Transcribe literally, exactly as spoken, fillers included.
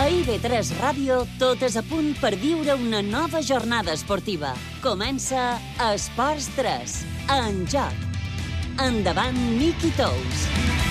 A I V tres Ràdio, tot és a punt per viure una nova jornada esportiva. Comença Esports tres, en joc. Endavant, Miqui Tous.